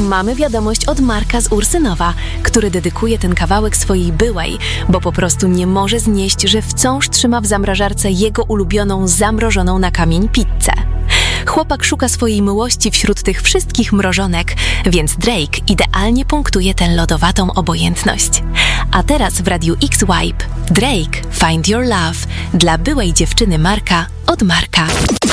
mamy wiadomość od Marka z Ursynowa, który dedykuje ten kawałek swojej byłej, bo po prostu nie może znieść, że wciąż trzyma w zamrażarce jego ulubioną, zamrożoną na kamień pizzę. Chłopak szuka swojej miłości wśród tych wszystkich mrożonek, więc Drake idealnie punktuje tę lodowatą obojętność. A teraz w Radiu X-Wipe Drake Find Your Love dla byłej dziewczyny Marka od Marka.